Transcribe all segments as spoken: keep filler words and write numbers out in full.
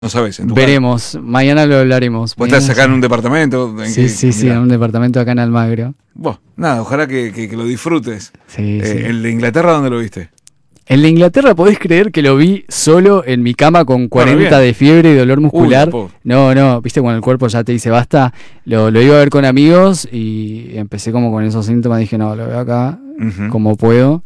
No sabes, en tu Veremos, casa. Mañana lo hablaremos. ¿Vos estás acá en un departamento? ¿En Sí, que, sí, sí, en un departamento acá en Almagro. Bueno, nada, ojalá que, que, que lo disfrutes. Sí, eh, sí. ¿El de Inglaterra dónde lo viste? En la Inglaterra, ¿podés creer que lo vi solo en mi cama con cuarenta Bueno, de fiebre y dolor muscular? Uy, no, no, viste cuando el cuerpo ya te dice basta. Lo, lo iba a ver con amigos y empecé como con esos síntomas. Dije, no, lo veo acá uh-huh. como puedo.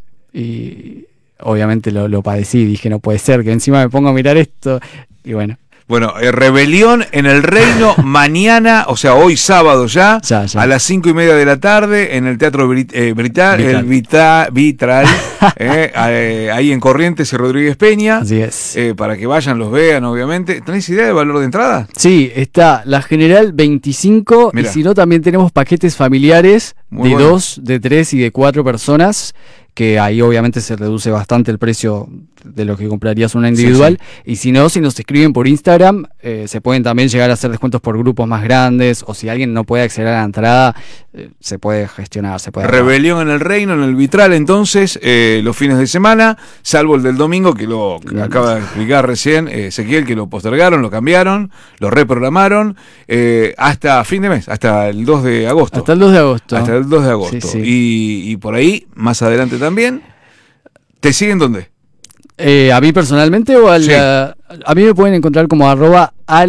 Y obviamente lo, lo padecí. Dije, no puede ser que encima me ponga a mirar esto. Y bueno. Bueno, eh, Rebelión en el Reino mañana, o sea, hoy sábado ya, ya, ya. a las cinco y media de la tarde, en el Teatro Brit- eh, Brita- Vitral, el Vita- Vitral, eh, eh, ahí en Corrientes y Rodríguez Peña. Así es. Eh, para que vayan, los vean, obviamente. ¿Tenés idea de valor de entrada? Sí, está la general veinticinco. Mirá. Y si no, también tenemos paquetes familiares Muy de bueno. dos, de tres y de cuatro personas, que ahí obviamente se reduce bastante el precio de lo que comprarías una individual. Sí, sí. Y si no, si nos escriben por Instagram, eh, se pueden también llegar a hacer descuentos por grupos más grandes, o si alguien no puede acceder a la entrada, eh, se puede gestionar, se puede Rebelión en el Reino, en el Vitral, entonces, eh, los fines de semana, salvo el del domingo, que lo que acaba de explicar recién eh, Ezequiel, que lo postergaron, lo cambiaron, lo reprogramaron, eh, hasta fin de mes, hasta el dos de agosto. Hasta el dos de agosto. Hasta el dos de agosto. Sí, sí. Y, y por ahí, más adelante también, ¿te siguen dónde? Eh, ¿A mí personalmente o al, sí. a, a mí me pueden encontrar como arroba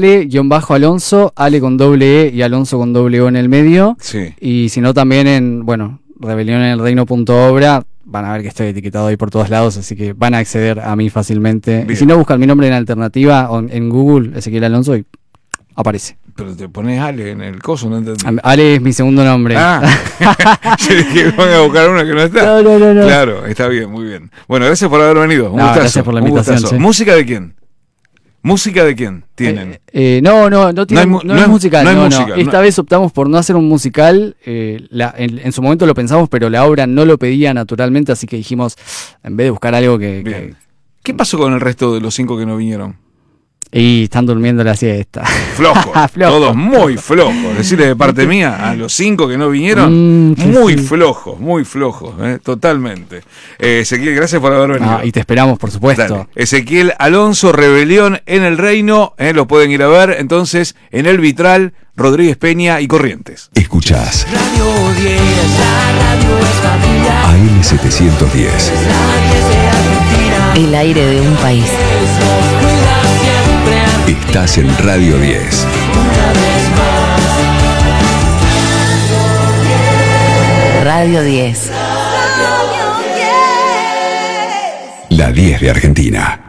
ale-alonso, ale con doble E y Alonso con doble O en el medio? Sí. Y si no también en, bueno, rebelión en el reino punto obra, van a ver que estoy etiquetado ahí por todos lados, así que van a acceder a mí fácilmente. Bien. Y si no, buscan mi nombre en alternativa o en Google, Ezequiel Alonso, y aparece. Pero te pones Ale en el coso, ¿no entendí? Ale es mi segundo nombre. Ah, yo dije que van a buscar una que no está. No, no, no, no. Claro, está bien, muy bien. Bueno, gracias por haber venido. Un no, gustazo, gracias por la invitación. Sí. ¿Música de quién? ¿Música de quién tienen? Eh, eh, no, no, no, tiene, no, hay, no, no es musical. No, no, música, no. Esta no. vez optamos por no hacer un musical. Eh, la, en, en su momento lo pensamos, pero la obra no lo pedía naturalmente, así que dijimos, en vez de buscar algo que... que... ¿Qué pasó con el resto de los cinco que no vinieron? Y están durmiendo la siesta. Flojos, Flojo. Todos muy flojos. Decirle de parte mía a los cinco que no vinieron, mm, sí, muy sí. flojos, muy flojos, eh, totalmente. Eh, Ezequiel, gracias por haber venido. Ah, y te esperamos, por supuesto. Dale. Ezequiel Alonso, Rebelión en el Reino, eh, lo pueden ir a ver entonces en el Vitral, Rodríguez Peña y Corrientes. Escuchás Radio diez, la radio es familia. A M setecientos diez. El aire de un país. Estás en Radio diez. Radio diez. La diez de Argentina.